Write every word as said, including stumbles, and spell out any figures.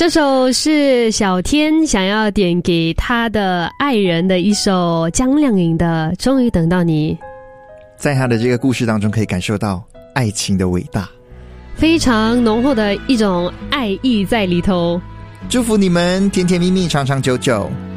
这首是小天想要点给他的爱人的一首江亮颖的《终于等到你》。 在他的这个故事当中可以感受到爱情的伟大， 非常浓厚的一种爱意在里头。 祝福你们甜甜蜜蜜长长久久。